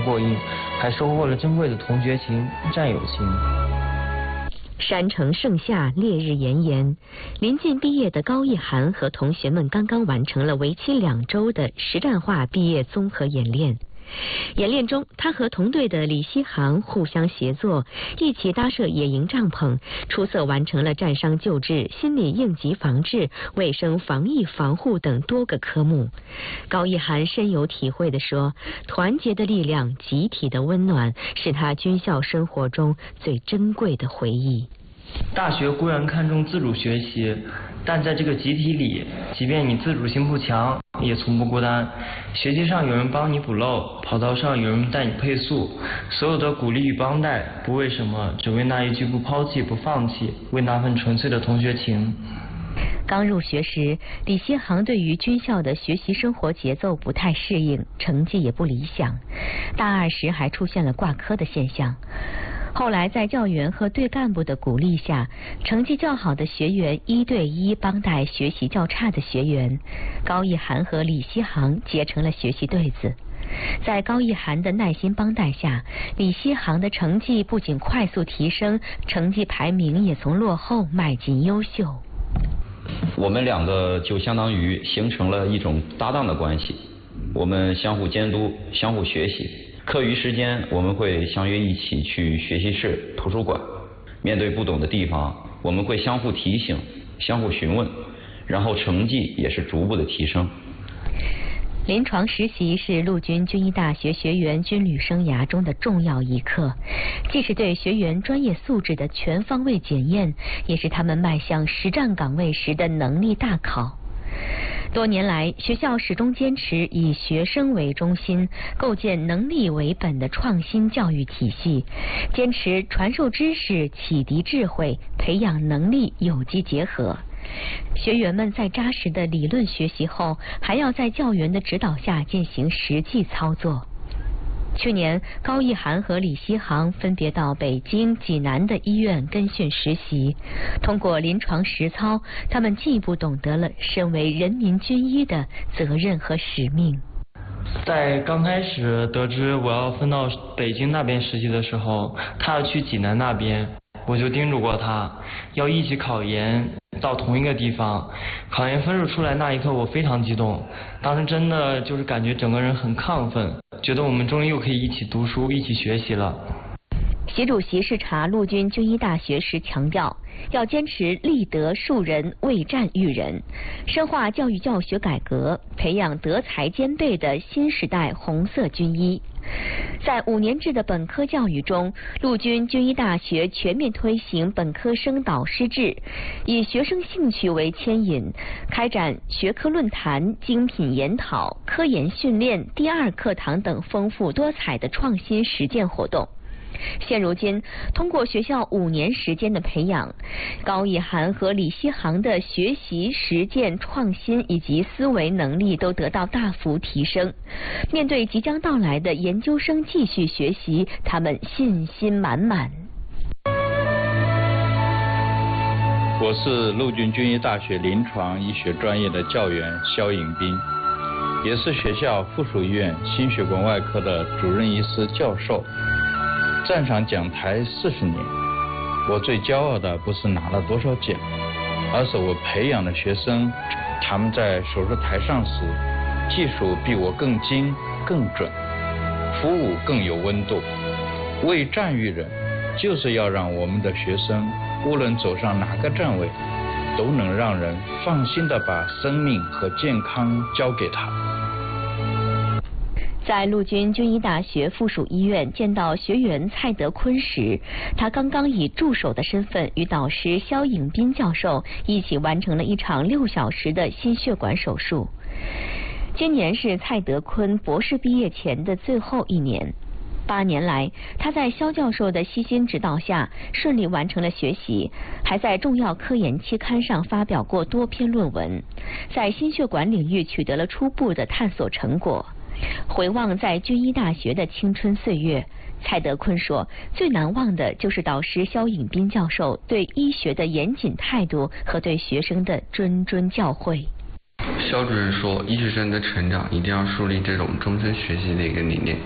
过硬，还收获了珍贵的同学情、战友情。 山城盛夏，烈日炎炎，临近毕业的高一涵和同学们刚刚完成了为期2周的实战化毕业综合演练。演练中，他和同队的李希航互相协作，一起搭设野营帐篷，出色完成了战伤救治、心理应急防治、卫生防疫防护等多个科目。高一涵深有体会地说，团结的力量、集体的温暖，是他军校生活中最珍贵的回忆。 大学固然看重自主学习，但在这个集体里，即便你自主性不强，也从不孤单。学习上有人帮你补漏，跑道上有人带你配速，所有的鼓励与帮带，不为什么，只为那一句不抛弃不放弃，为那份纯粹的同学情。 刚入学时，李希航对于军校的学习生活节奏不太适应，成绩也不理想。大2时还出现了挂科的现象。后来在教员和队干部的鼓励下，成绩较好的学员1对1帮带学习较差的学员，高一涵和李希航结成了学习对子。在高一涵的耐心帮带下，李希航的成绩不仅快速提升，成绩排名也从落后迈进优秀。 我们2个就相当于形成了一种搭档的关系，我们相互监督，相互学习。课余时间我们会相约一起去学习室、图书馆，面对不懂的地方，我们会相互提醒、相互询问，然后成绩也是逐步的提升。 临床实习是陆军军医大学学员军旅生涯中的重要一课，既是对学员专业素质的全方位检验，也是他们迈向实战岗位时的能力大考。多年来，学校始终坚持以学生为中心，构建能力为本的创新教育体系，坚持传授知识、启迪智慧、培养能力有机结合。学员们在扎实的理论学习后，还要在教员的指导下进行实际操作。去年，高一涵和李希航分别到北京、济南的医院跟训实习。通过临床实操，他们进一步懂得了身为人民军医的责任和使命。 在刚开始得知我要分到北京那边实习的时候，他要去济南那边，我就叮嘱过他要一起考研，到同一个地方。考研分数出来那一刻，我非常激动，当时真的就是感觉整个人很亢奋，觉得我们终于又可以一起读书、一起学习了。 习主席视察陆军军医大学时强调，要坚持立德树人、为战育人，深化教育教学改革，培养德才兼备的新时代红色军医。在5年制的本科教育中，陆军军医大学全面推行本科生导师制，以学生兴趣为牵引，开展学科论坛、精品研讨、科研训练、第2课堂等丰富多彩的创新实践活动。现如今，通过学校5年时间的培养，高一涵和李希航的学习、实践、创新以及思维能力都得到大幅提升。面对即将到来的研究生继续学习，他们信心满满。 我是陆军军医大学临床医学专业的教员肖颖斌，也是学校附属医院心血管外科的主任医师教授。站上讲台40年，我最骄傲的不是拿了多少奖，而是我培养的学生，他们在手术台上时，技术比我更精更准，服务更有温度。为战育人，就是要让我们的学生无论走上哪个站位，都能让人放心地把生命和健康交给他。 在陆军军医大学附属医院见到学员蔡德坤时，他刚刚以助手的身份与导师肖颖斌教授一起完成了一场6小时的心血管手术。今年是蔡德坤博士毕业前的最后1年。8年来，他在肖教授的悉心指导下，顺利完成了学习，还在重要科研期刊上发表过多篇论文，在心血管领域取得了初步的探索成果。回望在军医大学的青春岁月，蔡德坤说，最难忘的就是导师肖颖斌教授对医学的严谨态度和对学生的谆谆教诲。 肖主任说，医学生的成长一定要树立这种终身学习的一个理念。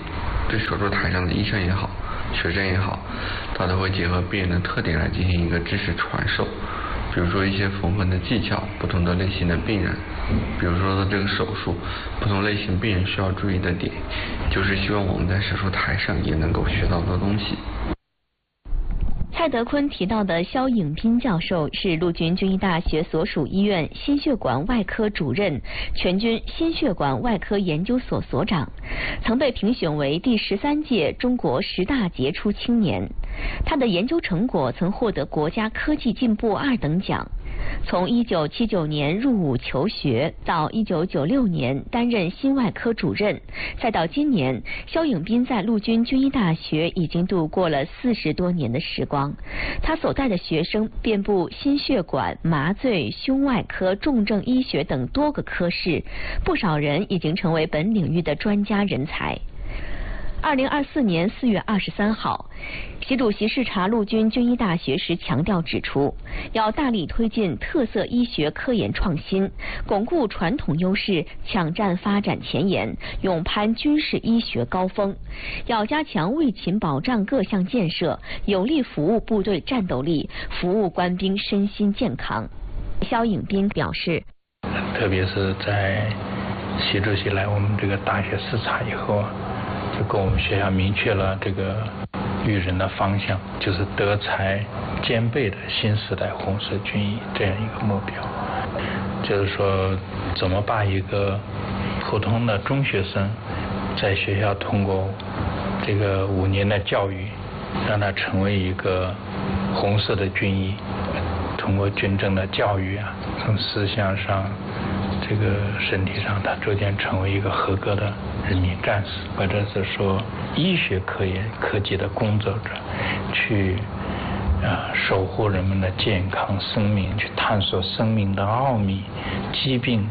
对手术台上的医生也好，学生也好，他都会结合病人的特点来进行一个知识传授。比如说一些缝合的技巧，不同的类型的病人，比如说这个手术，不同类型病人需要注意的点，就是希望我们在手术台上也能够学到的东西。 蔡德坤提到的肖颖斌教授是陆军军医大学所属医院心血管外科主任、全军心血管外科研究所所长，曾被评选为第13届中国10大杰出青年。他的研究成果曾获得国家科技进步2等奖。从1979年入伍求学，到1996年担任心外科主任，再到今年，肖颖斌在陆军军医大学已经度过了40多年的时光。他所带的学生遍布心血管、麻醉、胸外科、重症医学等多个科室，不少人已经成为本领域的专家人才。2024年4月23号，习主席视察陆军军医大学时强调指出，要大力推进特色医学科研创新，巩固传统优势，抢占发展前沿，勇攀军事医学高峰。要加强卫勤保障各项建设，有力服务部队战斗力，服务官兵身心健康。肖颖斌表示， 特别是在习主席来我们这个大学视察以后，就跟我们学校明确了这个育人的方向，就是德才兼备的新时代红色军医这样一个目标。就是说，怎么把一个普通的中学生在学校通过这个5年的教育，让他成为一个红色的军医，通过军政的教育啊，从思想上、这个身体上，他逐渐成为一个合格的人民战士，或者是说医学科研科技的工作者，去守护人们的健康生命，去探索生命的奥秘、疾病。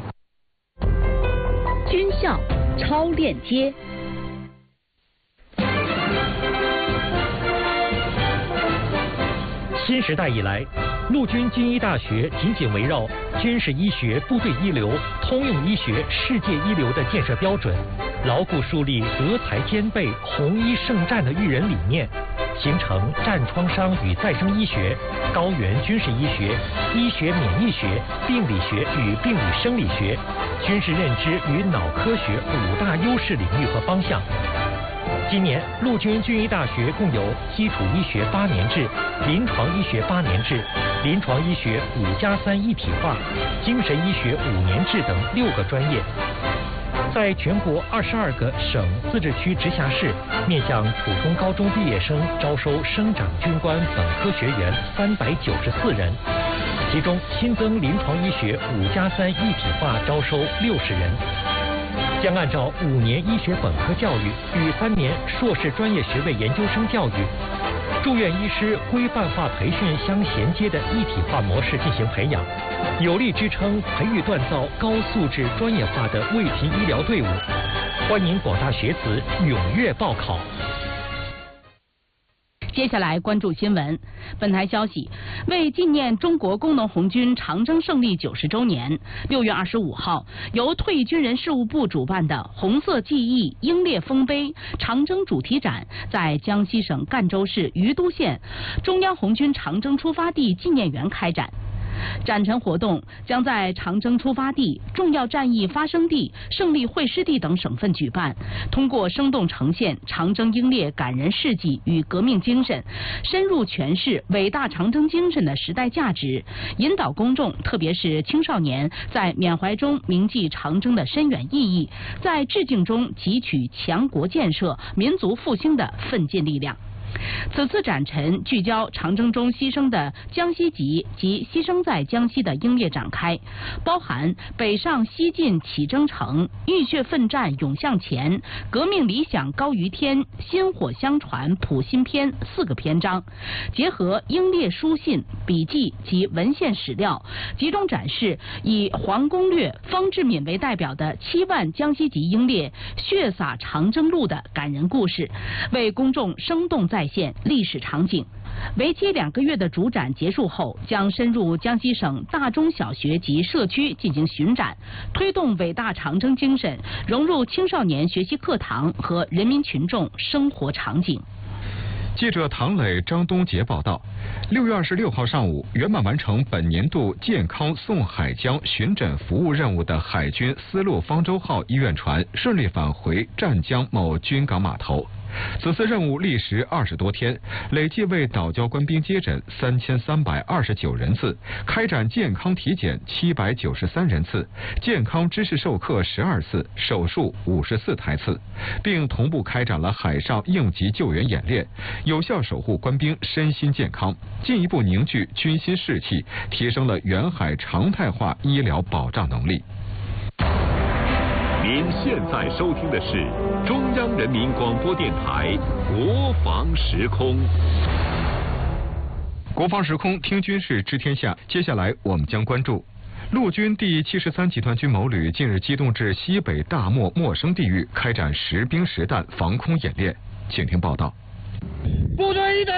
军校超链接。 新时代以来，陆军军医大学紧紧围绕军事医学部队一流、通用医学世界一流的建设标准，牢固树立德才兼备、红医圣战的育人理念，形成战创伤与再生医学、高原军事医学、医学免疫学、病理学与病理生理学、军事认知与脑科学5大优势领域和方向。今年，陆军军医大学共有基础医学8年制、临床医学8年制、临床医学5+3一体化、精神医学5年制等6个专业。在全国22个省、自治区、直辖市，面向普通高中毕业生招收生长军官本科学员394人，其中新增临床医学5+3一体化招收60人。将按照5年医学本科教育与3年硕士专业学位研究生教育、住院医师规范化培训相衔接的一体化模式进行培养，有力支撑培育锻造高素质专业化的卫勤医疗队伍。欢迎广大学子踊跃报考。 接下来关注新闻。本台消息，为纪念中国工农红军长征胜利90周年，6月25号，由退役军人事务部主办的红色记忆英烈丰碑长征主题展在江西省赣州市于都县中央红军长征出发地纪念园开展。展陈活动将在长征出发地、重要战役发生地、胜利会师地等省份举办，通过生动呈现长征英烈感人事迹与革命精神，深入诠释伟大长征精神的时代价值，引导公众，特别是青少年，在缅怀中铭记长征的深远意义，在致敬中汲取强国建设、民族复兴的奋进力量。此次展陈聚焦长征中牺牲的江西籍及牺牲在江西的英烈展开，包含北上西进起征程、浴血奋战勇向前、革命理想高于天、薪火相传谱新篇4个篇章，结合英烈书信、笔记及文献史料，集中展示以黄公略、方志敏为代表的7万江西籍英烈血洒长征路的感人故事，为公众生动再现历史场景。 为期2个月的主展结束后，将深入江西省大中小学及社区进行巡展，推动伟大长征精神融入青少年学习课堂和人民群众生活场景。 记者唐磊、张东杰报道，6月26号上午，圆满完成本年度健康送海疆巡诊服务任务的海军丝路方舟号医院船顺利返回湛江某军港码头。此次任务历时20多天，累计为岛礁官兵接诊3329人次，开展健康体检793人次，健康知识授课12次，手术54台次，并同步开展了海上应急救援演练，有效守护官兵身心健康，进一步凝聚军心士气，提升了远海常态化医疗保障能力。 您现在收听的是中央人民广播电台国防时空。 国防时空听军事知天下，接下来我们将关注陆军第73集团军某旅近日机动至西北大漠陌生地域，开展实兵实弹防空演练。请听报道。 部队一等。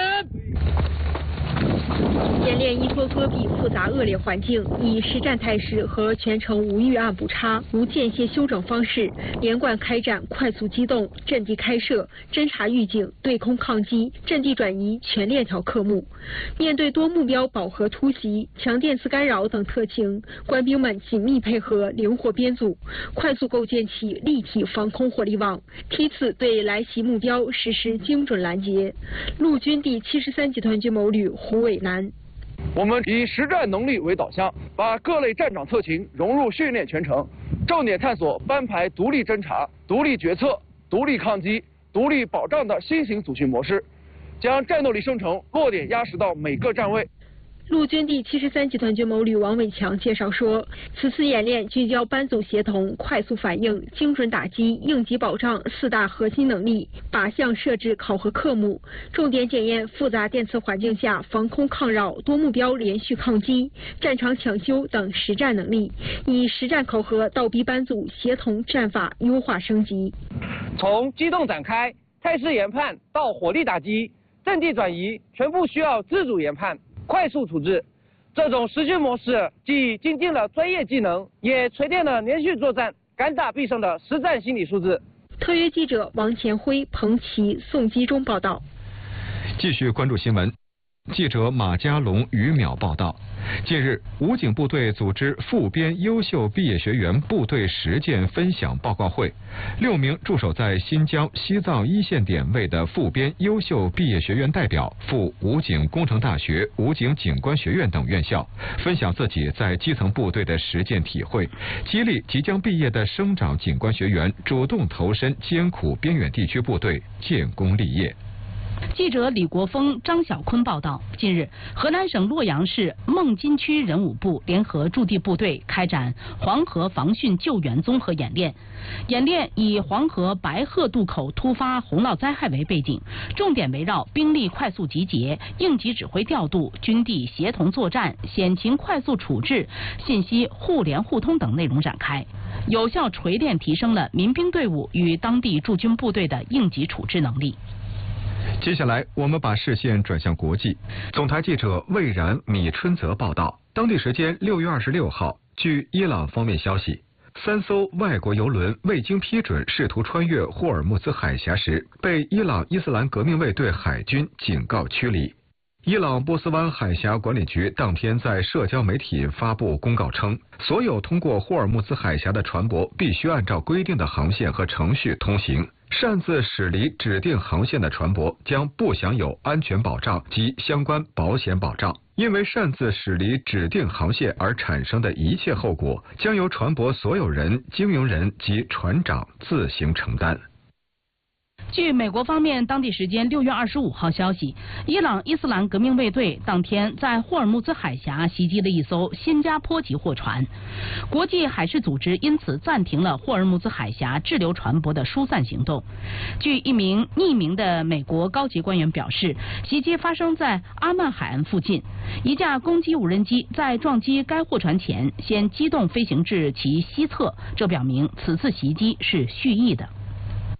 演练依托戈壁复杂恶劣环境，以实战态势和全程无预案补差、无间歇休整方式，连贯开展快速机动、阵地开设、侦察预警、对空抗击、阵地转移全链条科目。面对多目标饱和突袭、强电磁干扰等特情，官兵们紧密配合，灵活编组，快速构建起立体防空火力网，梯次对来袭目标实施精准拦截。陆军第73集团军某旅胡伟南。 我们以实战能力为导向，把各类战场特情融入训练全程，重点探索班排独立侦察、独立决策、独立抗击、独立保障的新型组训模式，将战斗力生成落点压实到每个站位。 陆军第73集团军某旅王伟强介绍说，此次演练聚焦班组协同、快速反应、精准打击、应急保障4大核心能力，靶向设置考核科目，重点检验复杂电磁环境下防空抗扰、多目标连续抗击、战场抢修等实战能力，以实战考核倒逼班组协同战法优化升级。 从机动展开、态势研判到火力打击、阵地转移，全部需要自主研判、快速处置。这种实训模式既精进了专业技能，也锤炼了连续作战、敢打必胜的实战心理素质。 特约记者王前辉、彭琦、宋基忠报道。 继续关注新闻。记者马家龙、于淼报道，近日，武警部队组织副编优秀毕业学员部队实践分享报告会，6名驻守在新疆、西藏一线点位的副编优秀毕业学员代表赴武警工程大学、武警警官学院等院校，分享自己在基层部队的实践体会，激励即将毕业的生长警官学员主动投身艰苦边远地区部队，建功立业。 记者李国峰、张晓坤报道，近日，河南省洛阳市孟津区人武部联合驻地部队开展黄河防汛救援综合演练。演练以黄河白鹤渡口突发洪涝灾害为背景，重点围绕兵力快速集结、应急指挥调度、军地协同作战、险情快速处置、信息互联互通等内容展开，有效锤炼提升了民兵队伍与当地驻军部队的应急处置能力。 接下来，我们把视线转向国际。总台记者魏然、米春泽报道，当地时间6月26号，据伊朗方面消息，3艘外国油轮未经批准试图穿越霍尔木兹海峡时，被伊朗伊斯兰革命卫队海军警告驱离。伊朗波斯湾海峡管理局当天在社交媒体发布公告称，所有通过霍尔木兹海峡的船舶必须按照规定的航线和程序通行，擅自驶离指定航线的船舶将不享有安全保障及相关保险保障。因为擅自驶离指定航线而产生的一切后果，将由船舶所有人、经营人及船长自行承担。 据美国方面当地时间6月25号消息，伊朗伊斯兰革命卫队当天在霍尔木兹海峡袭击了一艘新加坡籍货船，国际海事组织因此暂停了霍尔木兹海峡滞留船舶的疏散行动。据一名匿名的美国高级官员表示，袭击发生在阿曼海岸附近，一架攻击无人机在撞击该货船前先机动飞行至其西侧，这表明此次袭击是蓄意的。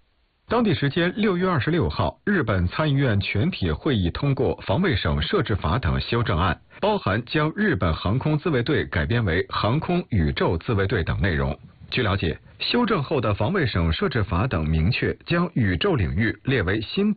当地时间6月26号，日本参议院全体会议通过防卫省设置法等修正案，包含将日本航空自卫队改编为航空宇宙自卫队等内容。据了解，修正后的防卫省设置法等明确将宇宙领域列为新